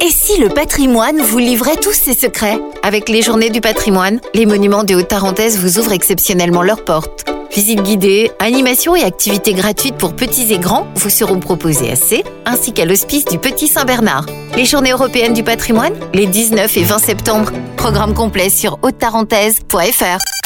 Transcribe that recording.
Et si le patrimoine vous livrait tous ses secrets? Avec les journées du patrimoine, les monuments de Haute-Tarentaise vous ouvrent exceptionnellement leurs portes. Visites guidées, animations et activités gratuites pour petits et grands vous seront proposées à C, ainsi qu'à l'hospice du Petit Saint-Bernard. Les journées européennes du patrimoine, les 19 et 20 septembre. Programme complet sur haute-tarentaise.fr.